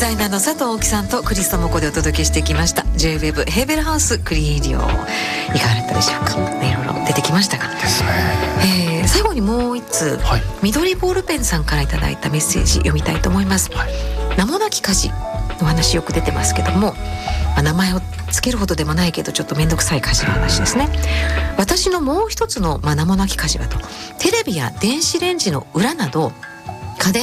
ザイナーの佐藤大樹さんとクリストモコでお届けしてきました J-WEB ヘーベルハウスクリエイディオ、いかがだったでしょうか。いろいろ出てきましたがですね。 最後にもう一つ、 はい、 緑ボールペンさんからいただいたメッセージ読みたいと思います。はい、名もなき家事の話よく出てますけども、名前をつけるほどでもないけどちょっと面倒くさい家事の話ですね。私のもう一つの名もなき家事はと、テレビや電子レンジの裏など